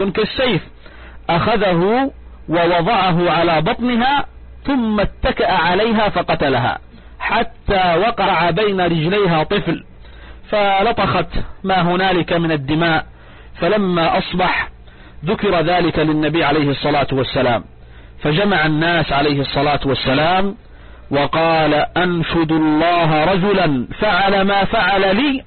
كالسيف، أخذه ووضعه على بطنها ثم اتكأ عليها فقتلها حتى وقع بين رجليها طفل، فلطخت ما هنالك من الدماء. فلما أصبح ذكر ذلك للنبي عليه الصلاة والسلام، فجمع الناس عليه الصلاة والسلام وقال: أنشد الله رجلا فعل ما فعل لي،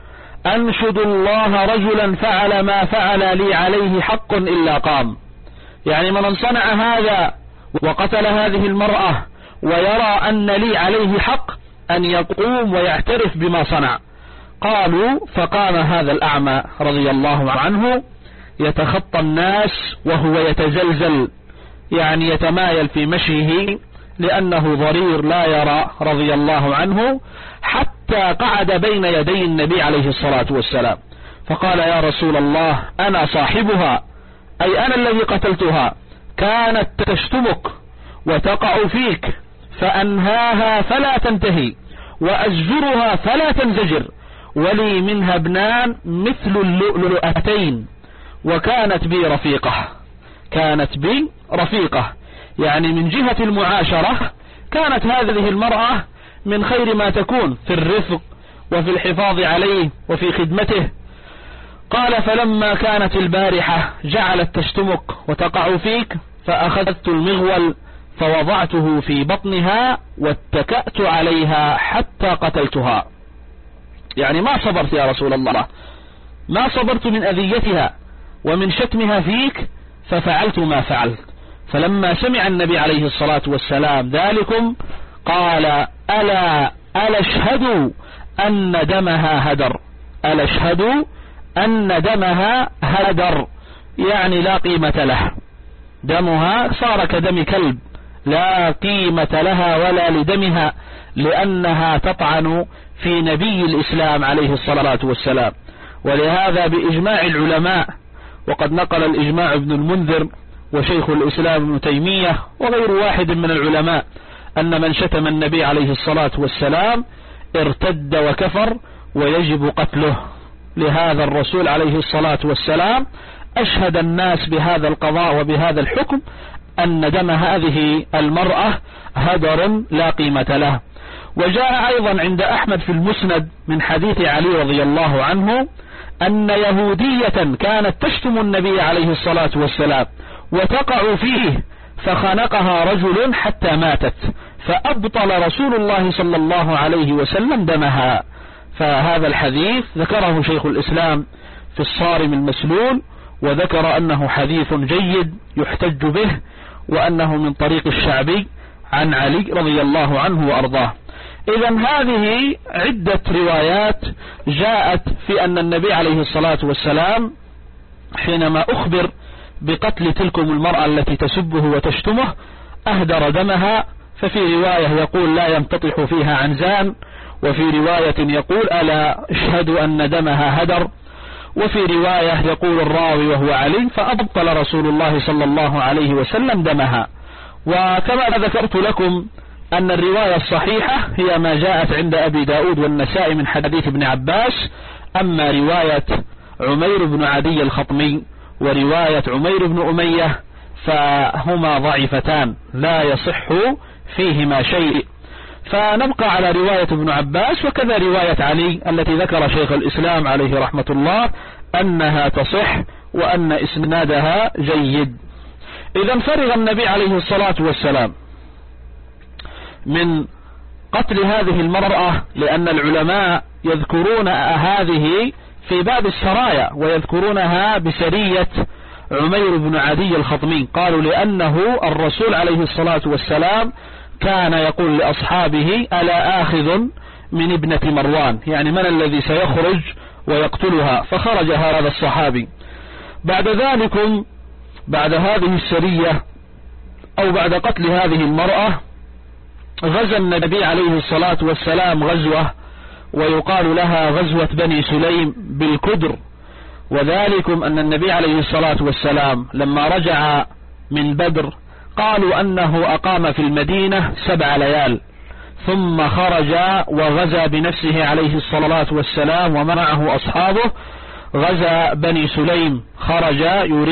أنشد الله رجلا فعل ما فعل لي عليه حق إلا قام. يعني من صنع هذا وقتل هذه المرأة ويرى أن لي عليه حق أن يقوم ويعترف بما صنع. قالوا: فقام هذا الأعمى رضي الله عنه يتخطى الناس وهو يتزلزل، يعني يتمايل في مشيه لأنه ضرير لا يرى رضي الله عنه، حتى قعد بين يدي النبي عليه الصلاة والسلام فقال: يا رسول الله، أنا صاحبها، أي أنا الذي قتلتها، كانت تشتمك وتقع فيك فأنهاها فلا تنتهي وأزجرها فلا تنزجر، ولي منها ابنان مثل اللؤلؤتين، وكانت بي رفيقة. كانت بي رفيقة، يعني من جهة المعاشرة كانت هذه المرأة من خير ما تكون في الرفق وفي الحفاظ عليه وفي خدمته. قال: فلما كانت البارحة جعلت تشتمك وتقع فيك، فأخذت المغول فوضعته في بطنها واتكأت عليها حتى قتلتها. يعني ما صبرت يا رسول الله، ما صبرت من أذيتها ومن شتمها فيك، ففعلت ما فعلت. فلما سمع النبي عليه الصلاة والسلام ذلكم قال: ألا اشهدوا أن دمها هدر، ألا اشهدوا أن دمها هدر، يعني لا قيمة له، دمها صار كدم كلب، لا قيمة لها ولا لدمها، لأنها تطعن في نبي الإسلام عليه الصلاة والسلام. ولهذا بإجماع العلماء، وقد نقل الإجماع ابن المنذر وشيخ الإسلام ابن تيمية وغير واحد من العلماء، أن من شتم النبي عليه الصلاة والسلام ارتد وكفر ويجب قتله. لهذا الرسول عليه الصلاة والسلام أشهد الناس بهذا القضاء وبهذا الحكم أن دم هذه المرأة هدر لا قيمة له. وجاء أيضا عند أحمد في المسند من حديث علي رضي الله عنه أن يهودية كانت تشتم النبي عليه الصلاة والسلام وتقع فيه، فخنقها رجل حتى ماتت، فأبطل رسول الله صلى الله عليه وسلم دمها. فهذا الحديث ذكره شيخ الإسلام في الصارم المسلول، وذكر أنه حديث جيد يحتج به، وأنه من طريق الشعبي عن علي رضي الله عنه وأرضاه. إذن هذه عدة روايات جاءت في أن النبي عليه الصلاة والسلام حينما أخبر بقتل تلكم المرأة التي تسبه وتشتمه أهدر دمها. ففي رواية يقول: لا ينتطح فيها عنزان، وفي رواية يقول: ألا اشهدوا أن دمها هدر، وفي رواية يقول الراوي وهو علي: فأبطل رسول الله صلى الله عليه وسلم دمها. وكما ذكرت لكم أن الرواية الصحيحة هي ما جاءت عند أبي داود والنسائي من حديث ابن عباس. أما رواية عمير بن عدي الخطمي ورواية عمير بن أمية فهما ضعيفتان لا يصح فيهما شيء. فنبقى على رواية ابن عباس وكذا رواية علي التي ذكر شيخ الإسلام عليه رحمة الله أنها تصح وأن إسنادها جيد. إذا فرغ النبي عليه الصلاة والسلام من قتل هذه المرأة، لأن العلماء يذكرون هذه في باب السرايا ويذكرونها بسرية عمير بن عدي الخطمي. قالوا لأنه الرسول عليه الصلاة والسلام كان يقول لأصحابه: ألا آخذ من ابنة مروان، يعني من الذي سيخرج ويقتلها؟ فخرج هذا الصحابي. بعد ذلك، بعد هذه السرية أو بعد قتل هذه المرأة، غزا النبي عليه الصلاة والسلام غزوة ويقال لها غزوة بني سليم بالكدر. وذلكم أن النبي عليه الصلاة والسلام لما رجع من بدر قالوا أنه أقام في المدينة 7 ليال، ثم خرج وغزا بنفسه عليه الصلاة والسلام ومعه أصحابه، غزا بني سليم، خرج يريد